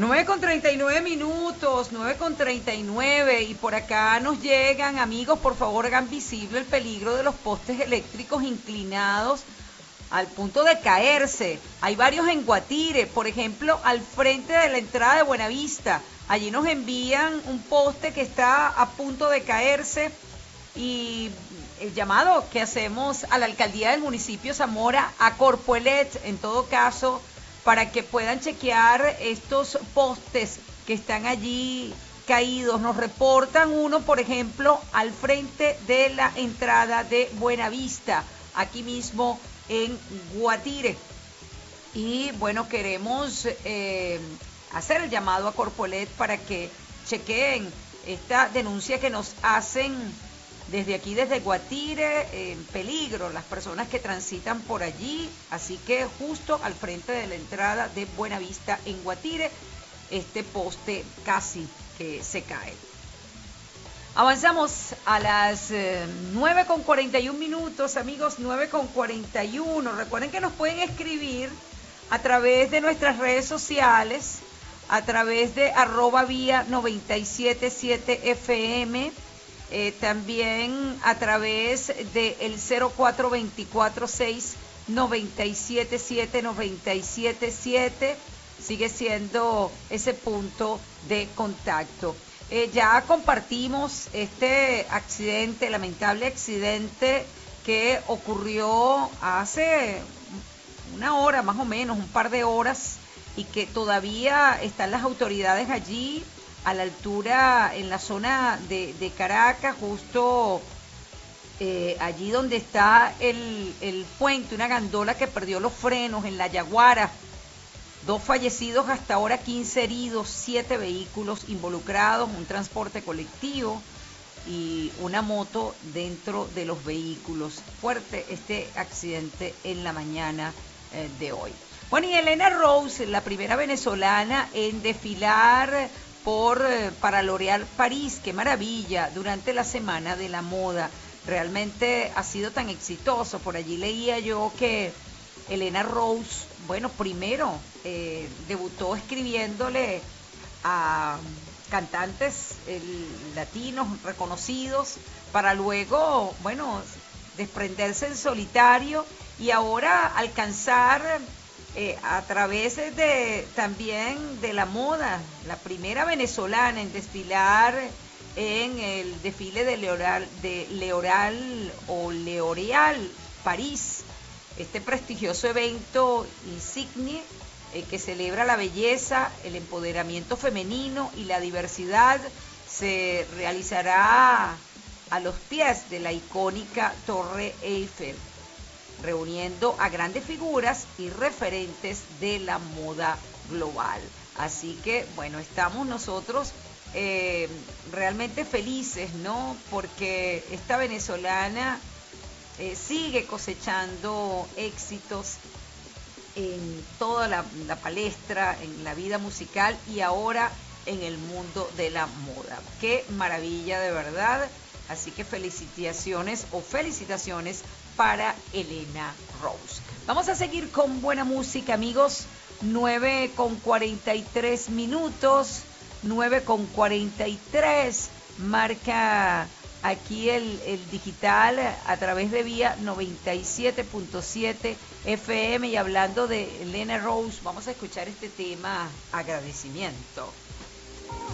9:39, 9:39, y por acá nos llegan, amigos, por favor hagan visible el peligro de los postes eléctricos inclinados al punto de caerse. Hay varios en Guatire, por ejemplo, al frente de la entrada de Buenavista. Allí nos envían un poste que está a punto de caerse, y el llamado que hacemos a la alcaldía del municipio Zamora, a Corpoelet, en todo caso, para que puedan chequear estos postes que están allí caídos. Nos reportan uno, por ejemplo, al frente de la entrada de Buenavista, aquí mismo en Guatire. Y bueno, queremos hacer el llamado a Corpoelet para que chequeen esta denuncia que nos hacen desde aquí, desde Guatire, en peligro las personas que transitan por allí. Así que justo al frente de la entrada de Buenavista en Guatire, este poste casi que se cae. Avanzamos a las 9:41, amigos, 9:41. Recuerden que nos pueden escribir a través de nuestras redes sociales, a través de @vía977fm, también a través del 04246977 sigue siendo ese punto de contacto. Ya compartimos este accidente, lamentable accidente que ocurrió hace una hora más o menos, un par de horas, y que todavía están las autoridades allí a la altura, en la zona de Caracas, justo allí donde está el puente, una gandola que perdió los frenos en La Yaguara. 2 fallecidos hasta ahora, 15 heridos, 7 vehículos involucrados, un transporte colectivo y una moto dentro de los vehículos. Fuerte este accidente en la mañana de hoy. Bueno, y Elena Rose, la primera venezolana en desfilar para L'Oréal París, qué maravilla, durante la Semana de la Moda. Realmente ha sido tan exitoso. Por allí leía yo que Elena Rose, bueno, primero debutó escribiéndole a cantantes latinos reconocidos, para luego, bueno, desprenderse en solitario y ahora alcanzar a través también de la moda, la primera venezolana en desfilar en el desfile de L'Oréal París, este prestigioso evento insigne que celebra la belleza, el empoderamiento femenino y la diversidad. Se realizará a los pies de la icónica Torre Eiffel, reuniendo a grandes figuras y referentes de la moda global. Así que, bueno, estamos nosotros realmente felices, ¿no? Porque esta venezolana sigue cosechando éxitos en toda la palestra, en la vida musical y ahora en el mundo de la moda. Qué maravilla, de verdad. Así que felicitaciones para Elena Rose. Vamos a seguir con buena música, amigos. 9:43, 9:43, marca aquí el digital a través de vía 97.7 FM. Y hablando de Elena Rose, vamos a escuchar este tema, Agradecimiento.